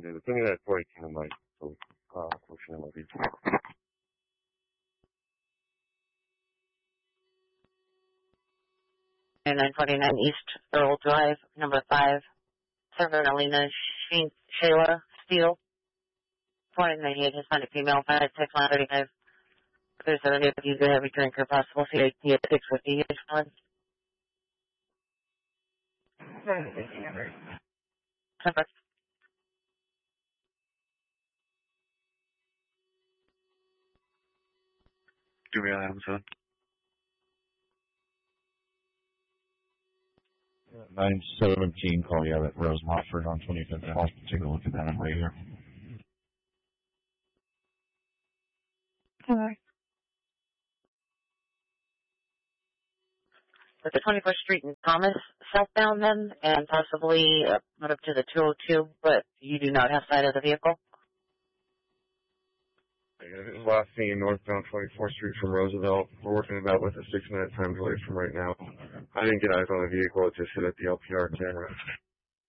있는데 통일할 포획하는 말 또 보시는 거지. And 949 East Earl Drive, number 5, Server Alina Shayla Steele, 498 Hispanic female, 56135. There's a if you a heavy drinker, possible CAT at 650 H1. Do we have son? 917 call you at Rose Montford on 25th. I'll take a look at that on right here. Hello. With the 21st Street and Thomas southbound then, and possibly up to the 202, but you do not have sight of the vehicle? Last seen northbound 24th Street from Roosevelt. We're working about with a 6-minute time delay from right now. I didn't get eyes on the vehicle, it just hit at the LPR camera.